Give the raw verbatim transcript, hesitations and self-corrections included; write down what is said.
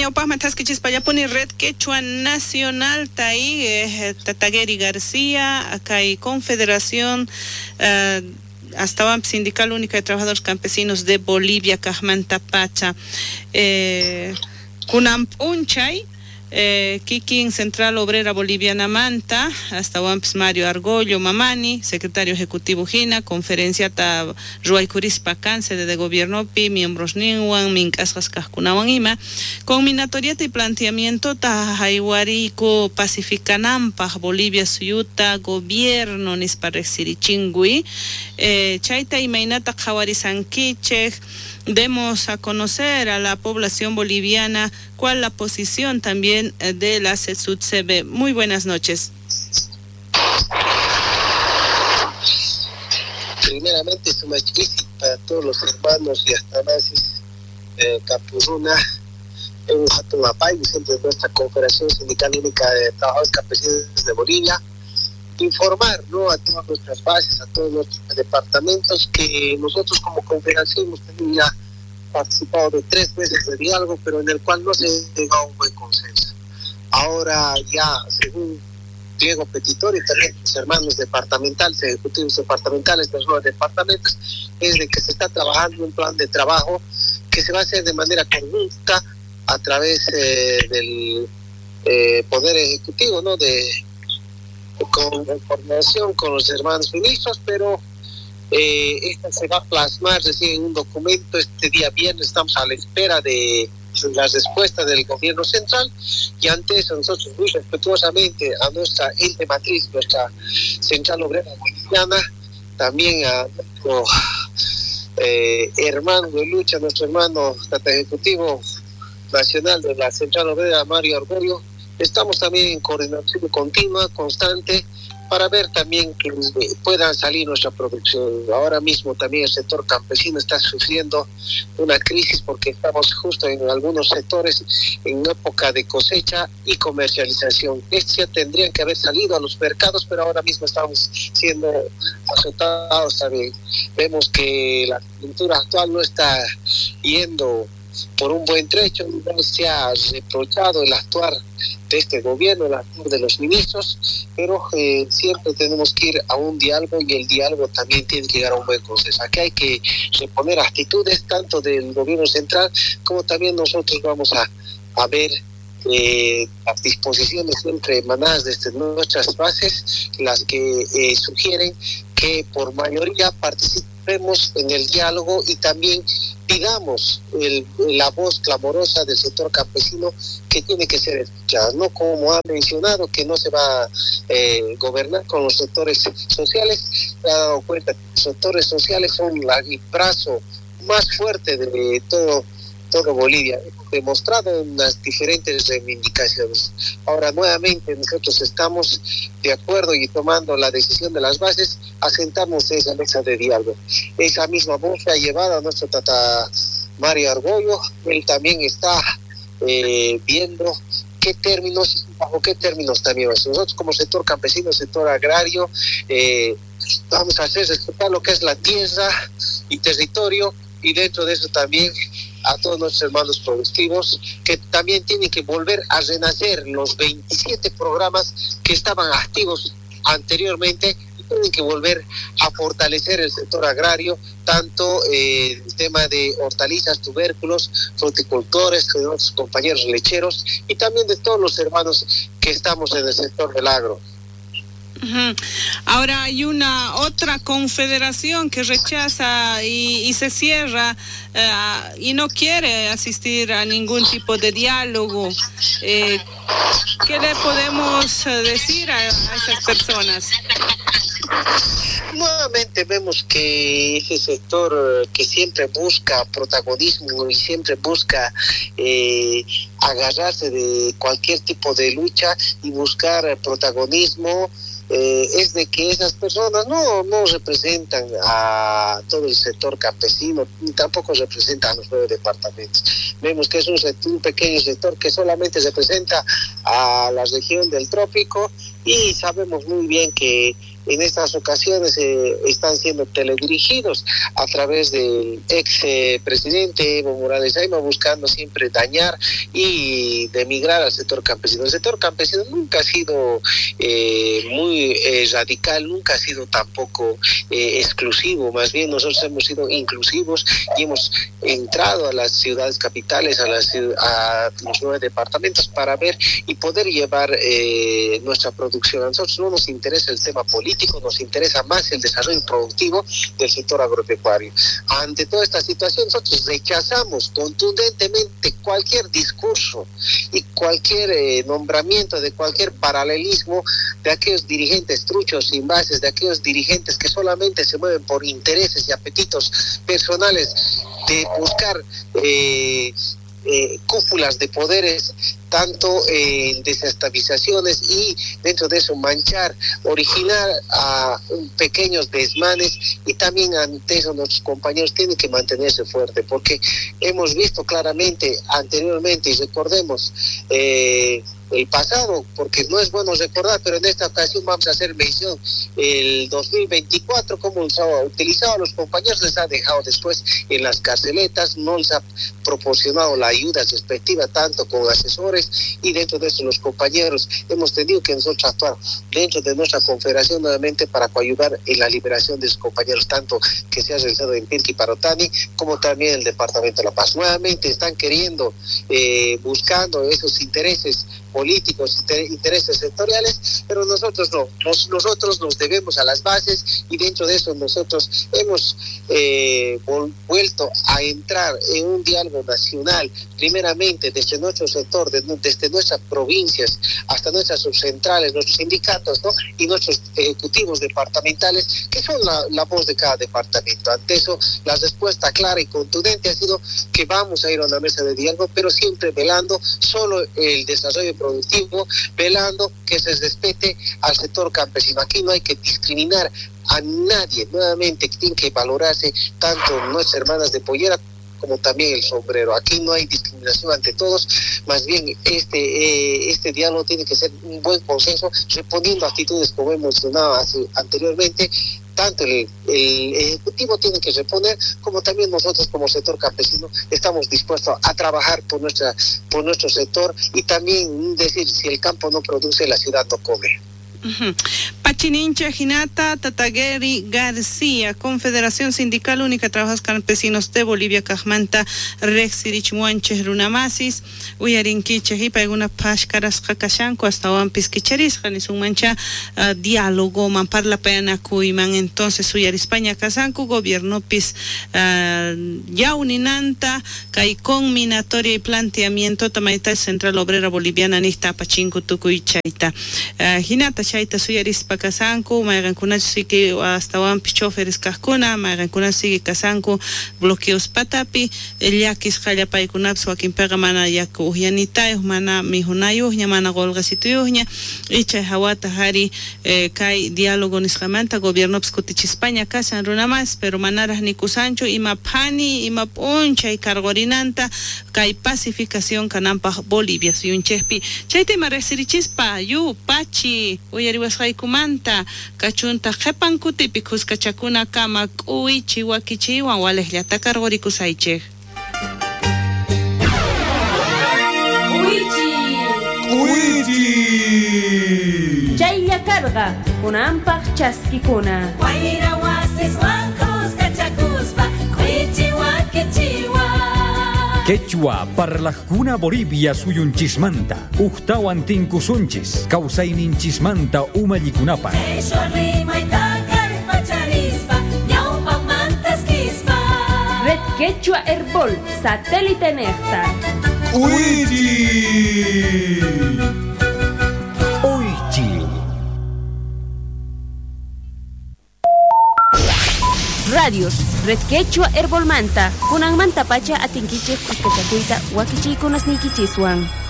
ñawpaq matasquichis pallapuni Red Quechua Nacional tai eh, Tatageri García, acá hay Confederación eh, hasta Sindical Única de Trabajadores Campesinos de Bolivia, Cajmanta Pacha, eh, Kunamp Unchay, Eh, Kikin Central Obrera Boliviana Manta, hasta Wamps Mario Argollo Mamani, secretario ejecutivo Gina, conferencia ta Ruay Curispa Can, sede de gobierno Pi, miembros Ninwan, Mincasas Cascunawan Ima, combinatorieta y planteamiento ta Jaihuarico Pacificanampa, Bolivia Suyuta, gobierno Nisparexirichingui, eh, Chaita y Mainata Jawari Sanquiche. Demos a conocer a la población boliviana cuál la posición también de la CESUD-C B. Muy buenas noches. Primeramente, es una crisis para todos los hermanos y hasta más eh, Capuruna, en un Jatumapay, siempre de nuestra Confederación Sindical Única de Trabajadores Campesinos de Bolivia, informar, ¿no?, a todas nuestras bases, a todos nuestros departamentos, que nosotros como confederación hemos tenido ya participado de tres meses de diálogo, pero en el cual no se llegó a un buen consenso. Ahora ya, según Diego Petitor y también los hermanos departamentales, ejecutivos departamentales de los nueve departamentos, es de que se está trabajando un plan de trabajo que se va a hacer de manera conjunta a través eh, del eh, Poder Ejecutivo, ¿no?, de con coordinación con los hermanos ministros, pero eh, esta se va a plasmar recién en un documento. Este día viernes estamos a la espera de la respuesta del gobierno central, y ante eso nosotros muy respetuosamente a nuestra ente matriz, nuestra Central Obrera Boliviana, también a nuestro eh, hermano de lucha, nuestro hermano ejecutivo nacional de la Central Obrera, Mario Argollo, estamos también en coordinación continua, constante, para ver también que puedan salir nuestra producción. Ahora mismo también el sector campesino está sufriendo una crisis porque estamos justo en algunos sectores en una época de cosecha y comercialización. Estos ya tendrían que haber salido a los mercados, pero ahora mismo estamos siendo azotados también. Vemos que la coyuntura actual no está yendo por un buen trecho, no se ha reprochado el actuar de este gobierno, el actuar de los ministros, pero eh, siempre tenemos que ir a un diálogo, y el diálogo también tiene que llegar a un buen consenso. Aquí hay que reponer actitudes tanto del gobierno central como también nosotros vamos a, a ver eh, las disposiciones siempre emanadas desde nuestras bases, las que eh, sugieren que por mayoría participemos en el diálogo y también pidamos el, la voz clamorosa del sector campesino, que tiene que ser escuchada, no como ha mencionado que no se va a eh, gobernar con los sectores sociales. Se ha dado cuenta que los sectores sociales son el brazo más fuerte de todo todo Bolivia, demostrado en las diferentes reivindicaciones. Ahora nuevamente nosotros estamos de acuerdo y tomando la decisión de las bases a sentarnos en esa mesa de diálogo. Esa misma voz ha llevado a nuestro tata Mario Argollo. Él también está eh, viendo qué términos, bajo qué términos también. Nosotros como sector campesino, sector agrario, eh, vamos a hacer respetar lo que es la tierra y territorio, y dentro de eso también a todos nuestros hermanos productivos, que también tienen que volver a renacer los veintisiete programas que estaban activos anteriormente, y tienen que volver a fortalecer el sector agrario, tanto eh, el tema de hortalizas, tubérculos, fruticultores, de nuestros compañeros lecheros, y también de todos los hermanos que estamos en el sector del agro. Uh-huh. Ahora hay una otra confederación que rechaza y, y se cierra uh, y no quiere asistir a ningún tipo de diálogo. Eh, ¿Qué le podemos decir a, a esas personas? Nuevamente vemos que ese sector que siempre busca protagonismo y siempre busca eh, agarrarse de cualquier tipo de lucha y buscar protagonismo, eh, es de que esas personas no, no representan a todo el sector campesino, ni tampoco representan a los nueve departamentos. Vemos que es un, sector, un pequeño sector que solamente representa a la región del trópico, y sabemos muy bien que en estas ocasiones eh, están siendo teledirigidos a través del ex eh, presidente Evo Morales Ayma, buscando siempre dañar y demigrar al sector campesino. El sector campesino nunca ha sido eh, muy eh, radical, nunca ha sido tampoco eh, exclusivo, más bien nosotros hemos sido inclusivos y hemos entrado a las ciudades capitales, a, las, a los nueve departamentos para ver y poder llevar eh, nuestra producción. A nosotros no nos interesa el tema político, nos interesa más el desarrollo productivo del sector agropecuario. Ante toda esta situación, nosotros rechazamos contundentemente cualquier discurso y cualquier eh, nombramiento de cualquier paralelismo de aquellos dirigentes truchos sin bases, de aquellos dirigentes que solamente se mueven por intereses y apetitos personales de buscar eh, eh, cúpulas de poderes, tanto en eh, desestabilizaciones y dentro de eso manchar, originar a uh, pequeños desmanes, y también ante eso nuestros compañeros tienen que mantenerse fuertes, porque hemos visto claramente anteriormente, y recordemos eh, el pasado, porque no es bueno recordar, pero en esta ocasión vamos a hacer mención el dos mil veinticuatro, cómo los ha utilizado a los compañeros, les ha dejado después en las carceletas, no les ha proporcionado la ayuda respectiva, tanto con asesores, y dentro de eso los compañeros hemos tenido que nosotros actuar dentro de nuestra confederación nuevamente para ayudar en la liberación de sus compañeros, tanto que se ha realizado en Pirqui Parotani como también en el departamento de La Paz. Nuevamente están queriendo, eh, buscando esos intereses políticos, intereses sectoriales, pero nosotros no, nos, nosotros nos debemos a las bases, y dentro de eso nosotros hemos eh, vuelto a entrar en un diálogo nacional, primeramente desde nuestro sector, de, desde nuestras provincias hasta nuestras subcentrales, nuestros sindicatos, ¿no? Y nuestros ejecutivos departamentales, que son la, la voz de cada departamento. Ante eso, la respuesta clara y contundente ha sido que vamos a ir a una mesa de diálogo, pero siempre velando solo el desarrollo productivo, velando que se respete al sector campesino. Aquí no hay que discriminar a nadie, nuevamente tienen que valorarse tanto nuestras hermanas de pollera como también el sombrero. Aquí no hay discriminación ante todos, más bien este eh, este diálogo tiene que ser un buen consenso, reponiendo actitudes como he mencionado hace, anteriormente. Tanto el, el Ejecutivo tiene que reponer, como también nosotros como sector campesino estamos dispuestos a trabajar por nuestra por nuestro sector, y también decir, si el campo no produce, la ciudad no come. Uh-huh. Pachinincha Ginata Tatageri García, Confederación Sindical Única de Trabajadores Campesinos de Bolivia, Cajmanta, Rexirich Muanches Runamasis, Uyarinquicha y Paguna Pashkaras Kakashanko, hasta Wampis Kicharis, Janisun Mancha, uh, diálogo, man parla pena Kuiman, entonces Uyar España Casanco, gobierno Pis uh, Yauninanta, Kai combinatoria y planteamiento, Tamaita Central Obrera Boliviana, Nista Pachinko Tukuy Chaita. Uh, Ginata Chaita Suyaris Pakasanko, Mayran Kunachiki, hasta Wampis Choferes Kakuna, Mayran Kunachiki Kasanko, bloqueos Patapi, Eliakis Jalapay Kunaps, Joaquín Pegamana Yaku Ujianita, Mana Mihunayo, Yamana Golga Situyuña, Icha Hawata Hari, Kai diálogo Nisramanta, gobierno Pscotichi España, Casa en Runamas, pero Manaras Nikusancho, Imapani, Imaponcha y Cargorinanta, Kai pacificación Canampa Bolivia, Suyunchespi, Chaite Maresirichispa, Yu, Pachi, Uyariwasai Kumanta, Kachunta Jepan Kutipicus, Kachakuna Kama, Ui, Chihuaquichi, Wanwalejata Cargorikusaiche. Uichi Chaya carga kuna ampaq chaskikuna Guaira wasis wancos cachakuspa Cuichi wakichiwa Quechua parlajuna Bolivia suyunchismanta Uchtawan tinkusunchis Causayninchismanta umallikunapa Eso rima y tacar pacharispa Ñaupa mantasquispa Red Quechua Herbol Satélite Nectar Uichi Uichi Radios Red Quechua Herbol Manta Kunang Manta Pacha Atinkichik Kuskachakuita Wakichi Kunasnikichiswan